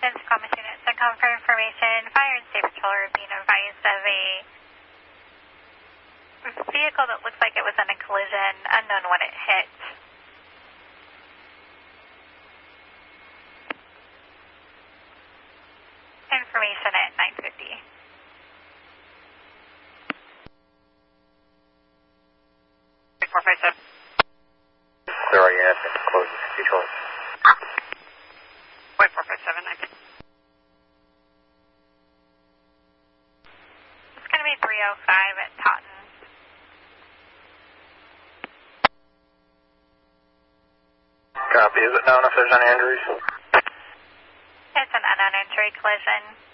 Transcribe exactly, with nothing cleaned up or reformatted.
This is Commerce Unit. To confirm information, Fire and State Patrol are being advised of a vehicle that looks like it was in a collision, unknown when it hit. Information at nine fifty. four five seven. Zero unit, closes control. Wait, four five seven, nine fifty. It's going to be three oh five at Totten. Copy. Is it known if there's any injuries? It's an unknown injury collision.